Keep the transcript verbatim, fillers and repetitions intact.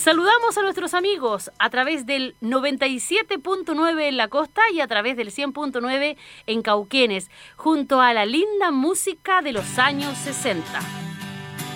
Saludamos a nuestros amigos a través del noventa y siete punto nueve en la costa y a través del cien punto nueve en Cauquenes, junto a la linda música de los años sesenta.